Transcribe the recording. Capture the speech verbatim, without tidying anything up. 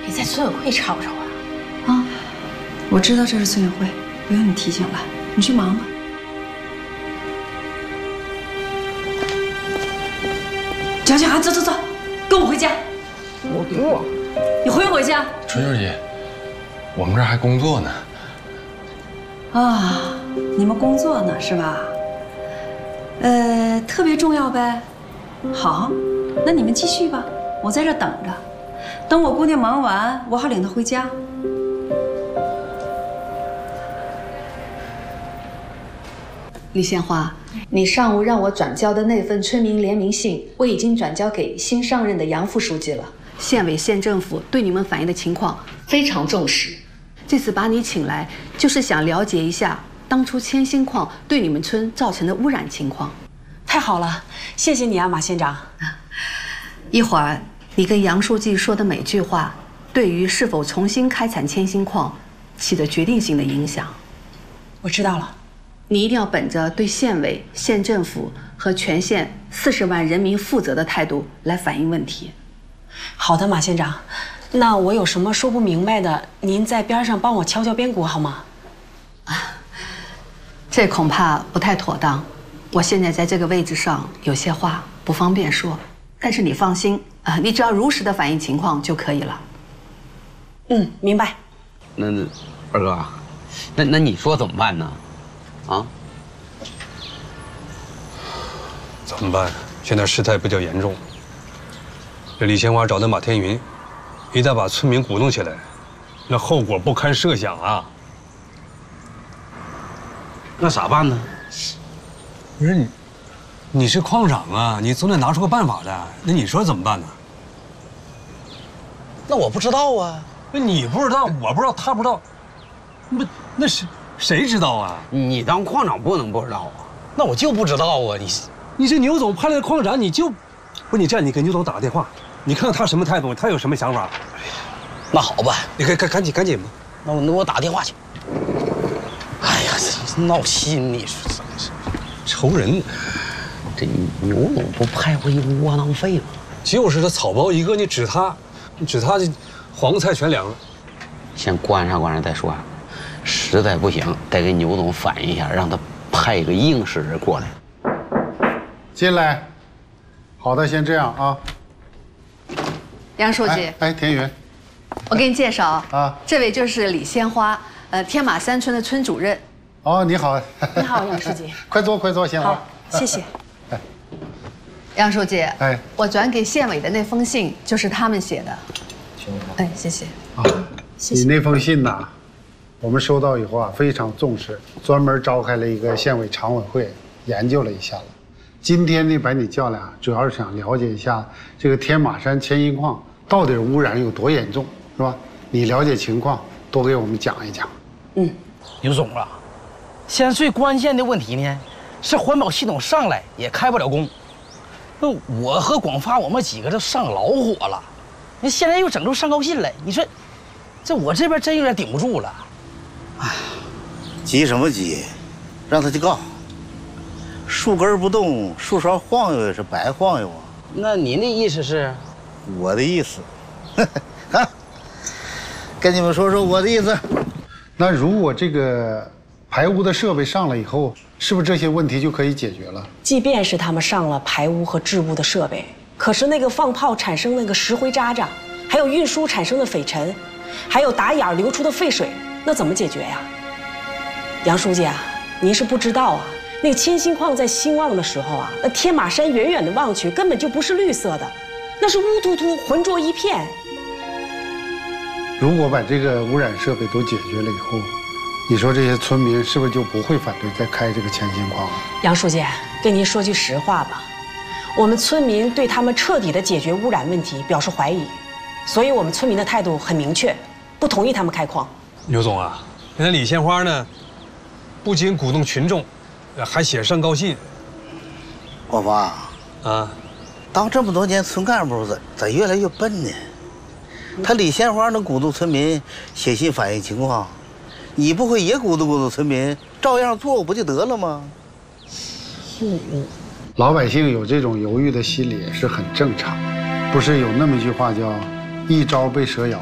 别在村委会吵吵啊！ 啊，我知道这是村委会，不用你提醒了，你去忙吧。蒋静涵，走走走，跟我回家。 我不， 你回不回家？ 春秀姐，我们这儿还工作呢。 啊，你们工作呢是吧？呃，特别重要呗。好，那你们继续吧，我在这等着，等我姑娘忙完，我好领她回家。 李鲜花，你上午让我转交的那份村民联名信，我已经转交给新上任的杨副书记了。县委县政府对你们反映的情况非常重视，这次把你请来，就是想了解一下当初铅锌矿对你们村造成的污染情况。 太好了，谢谢你啊，马县长。 一会儿你跟杨书记说的每句话，对于是否重新开采铅锌矿起着决定性的影响。 我知道了。 你一定要本着对县委、县政府和全县四十万人民负责的态度来反映问题。 好的，马县长。那我有什么说不明白的，您在边上帮我敲敲边鼓好吗？ 啊，这恐怕不太妥当。我现在在这个位置上，有些话不方便说。但是你放心啊，你只要如实的反映情况就可以了。 嗯，明白。 那二哥，那那你说怎么办呢？啊？ 怎么办？现在事态比较严重。这李鲜花找的马天云，一旦把村民鼓动起来，那后果不堪设想啊！ 那咋办呢？ 不是你，你是矿长啊，你总得拿出个办法来。那你说怎么办呢？ 那我不知道啊。 那你不知道，我不知道，他不知道，不，那谁谁知道啊？ 你当矿长不能不知道啊。 那我就不知道啊，你你这牛总派来的矿长，你就不，你这样，你给牛总打个电话，你看看他什么态度，他有什么想法。 那好吧， 你赶赶赶紧赶紧吧。 那我那我打电话去。哎呀，这闹心，你说真是愁人。 这牛总不派回一个窝囊废吗？ 就是他草包一个，你指他，你指他，这黄菜全凉了。 先观察观察再说啊，实在不行得给牛总反映一下，让他派一个应试人过来。 进来。好的，先这样啊。 杨书记， 哎，哎田云， 我给你介绍啊， 这位就是李鲜花，呃，天马山村的村主任。 哦，你好。 你好，杨书记。 快坐，快坐，鲜花。 好，谢谢。 哎， 杨书记， 哎， 我转给县委的那封信就是他们写的。哎，谢谢。 啊，你那封信呐，我们收到以后啊，非常重视，专门召开了一个县委常委会研究了一下了。今天呢，把你叫来啊，主要是想了解一下这个天马山铅锌矿到底污染有多严重，是吧？你了解情况，多给我们讲一讲。 嗯， 牛总啊，现在最关键的问题呢，是环保系统上来也开不了工。那我和广发我们几个都上老火了，那现在又整出上告信来，你说，这我这边真有点顶不住了。 哎，急什么急？让他去告。树根不动，树梢晃悠也是白晃悠啊。 那您的意思是？ 我的意思，啊，跟你们说说我的意思。 那如果这个排污的设备上了以后，是不是这些问题就可以解决了？ 即便是他们上了排污和治污的设备，可是那个放炮产生那个石灰渣渣，还有运输产生的粉尘，还有打眼流出的废水，那怎么解决呀？杨书记啊，您是不知道啊。那个铅锌矿在兴旺的时候啊，那天马山远远的望去根本就不是绿色的，那是乌突突、浑浊一片。 如果把这个污染设备都解决了以后，你说这些村民是不是就不会反对再开这个铅锌矿了？ 杨书记，跟您说句实话吧，我们村民对他们彻底的解决污染问题表示怀疑，所以我们村民的态度很明确，不同意他们开矿。 牛总啊，现在李鲜花呢，不仅鼓动群众，还写上告信。 广发啊， 当这么多年村干部，咋咋越来越笨呢？他李鲜花能鼓动村民写信反映情况，你不会也鼓动鼓动村民，照样做不就得了吗？ 老百姓有这种犹豫的心理是很正常，不是有那么一句话叫“一朝被蛇咬，